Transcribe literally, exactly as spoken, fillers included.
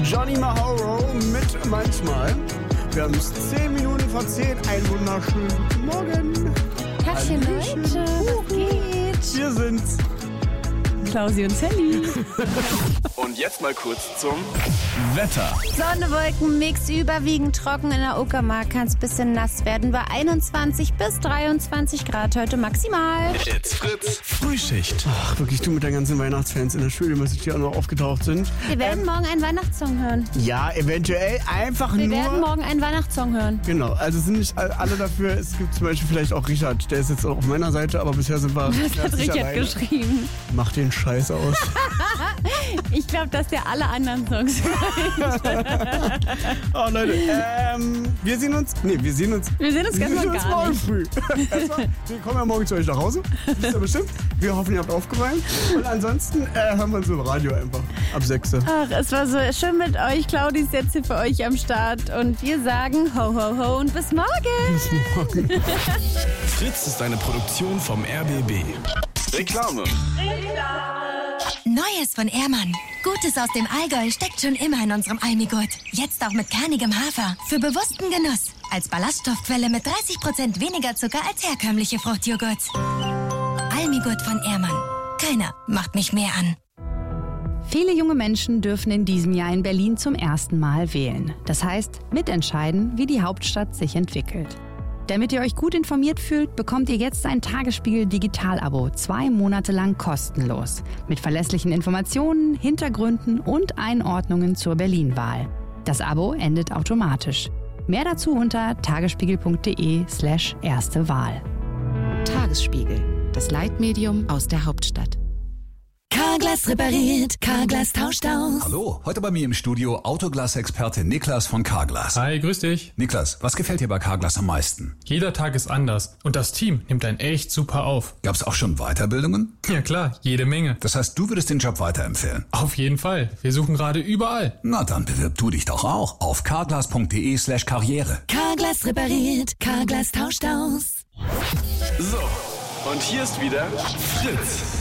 Johnny Mahoro mit Manchmal. Wir haben es zehn Minuten vor zehn. Einen wunderschönen guten Morgen. Tagchen, Leute. Was geht? Wir sind's. Klausi und Sally. Und jetzt mal kurz zum Wetter. Sonne, Wolken, Mix, überwiegend trocken. In der Uckermark kann es ein bisschen nass werden. Bei einundzwanzig bis dreiundzwanzig Grad heute maximal. It's Fritz Frühschicht. Ach, wirklich, du mit den ganzen Weihnachtsfans in der Schule, die hier auch noch aufgetaucht sind. Wir werden ähm, morgen einen Weihnachtssong hören. Ja, eventuell einfach Wir nur... Wir werden morgen einen Weihnachtssong hören. Genau, also sind nicht alle dafür. Es gibt zum Beispiel vielleicht auch Richard, der ist jetzt auch auf meiner Seite, aber bisher sind wir... Was hat Richard alleine. geschrieben? Mach den Scheiß aus. Ich glaube, dass der alle anderen Songs hört. Oh Leute, ähm, wir sehen uns... Nee, wir sehen uns... Wir sehen uns ganz wir sehen uns gar morgen nicht. früh. Erstmal, wir kommen ja morgen zu euch nach Hause. Wisst ihr bestimmt. Wir hoffen, ihr habt aufgeräumt. Und ansonsten äh, hören wir uns im Radio einfach. Ab sechs. Ach, es war so schön mit euch. Claudi ist jetzt hier für euch am Start. Und wir sagen ho, ho, ho und bis morgen. Bis morgen. Fritz ist eine Produktion vom R B B. Reklame. Neues von Ehrmann. Gutes aus dem Allgäu steckt schon immer in unserem Almigurt. Jetzt auch mit kernigem Hafer. Für bewussten Genuss. Als Ballaststoffquelle mit dreißig Prozent weniger Zucker als herkömmliche Fruchtjoghurts. Almigurt von Ehrmann. Keiner macht mich mehr an. Viele junge Menschen dürfen in diesem Jahr in Berlin zum ersten Mal wählen. Das heißt, mitentscheiden, wie die Hauptstadt sich entwickelt. Damit ihr euch gut informiert fühlt, bekommt ihr jetzt ein Tagesspiegel-Digital-Abo, zwei Monate lang kostenlos. Mit verlässlichen Informationen, Hintergründen und Einordnungen zur Berlin-Wahl. Das Abo endet automatisch. Mehr dazu unter tagesspiegel.de slash erste Wahl. Tagesspiegel, das Leitmedium aus der Hauptstadt. Carglass repariert, Carglass tauscht aus. Hallo, heute bei mir im Studio Autoglas-Experte Niklas von Carglass. Hi, grüß dich. Niklas, was gefällt dir bei Carglass am meisten? Jeder Tag ist anders und das Team nimmt einen echt super auf. Gab's auch schon Weiterbildungen? Ja klar, jede Menge. Das heißt, du würdest den Job weiterempfehlen? Auf jeden Fall. Wir suchen gerade überall. Na dann bewirb du dich doch auch auf carglass.de slash karriere. Carglass repariert, Carglass tauscht aus. So, und hier ist wieder Fritz.